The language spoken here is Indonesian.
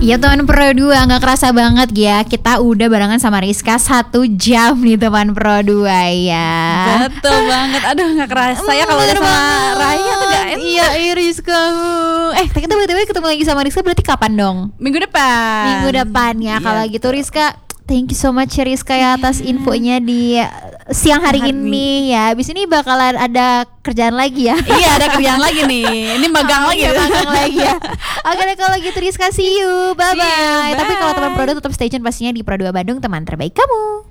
Iya teman Pro 2, gak kerasa banget ya, kita udah barengan sama Rizka 1 jam nih teman Pro 2 ya. Betul banget, aduh gak kerasa ya kalau udah sama Raya tuh gak enak. Iya Rizka. Kita btw ketemu lagi sama Rizka berarti kapan dong? Minggu depan. Minggu depan ya, kalau gitu Rizka. Thank you so much Rizka ya atas infonya di siang hari ini ya. Abis ini bakalan ada kerjaan lagi ya. Iya ada kerjaan lagi nih. Ini magang lagi. Magang lagi ya. Oke deh kalau gitu Rizka, see you. Bye bye. Tapi kalau teman Pro 2 tetap stay tune pastinya di Pro 2 Bandung, teman terbaik kamu.